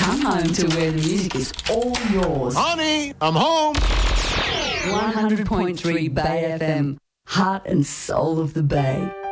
Come home to where the music is all yours. Honey, I'm home. 100.3 Bay FM, heart and soul of the Bay.